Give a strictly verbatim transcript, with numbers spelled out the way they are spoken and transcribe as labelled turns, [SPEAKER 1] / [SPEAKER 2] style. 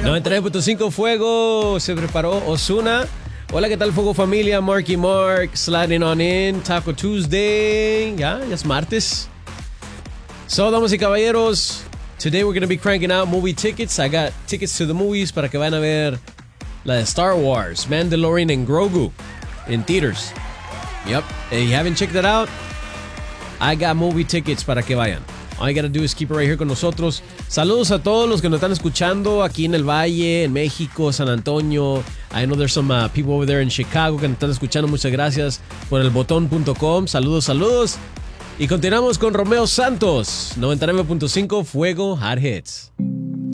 [SPEAKER 1] noventa y nueve punto cinco Fuego, se preparó Ozuna. Hola, ¿qué tal, Fuego Familia? Marky Mark, sliding on in, Taco Tuesday. Ya, ya es martes. So, damas y caballeros, today we're going to be cranking out movie tickets. I got tickets to the movies para que vayan a ver la de Star Wars, Mandalorian and Grogu in theaters. Yep, if you haven't checked that out, I got movie tickets para que vayan. All you gotta do is keep it right here con nosotros. Saludos a todos los que nos están escuchando aquí en el Valle, en México, San Antonio. I know there's some uh, people over there in Chicago que nos están escuchando. Muchas gracias por el botón punto com. Saludos, saludos. Y continuamos con Romeo Santos, noventa y nueve punto cinco Fuego Hot Hits.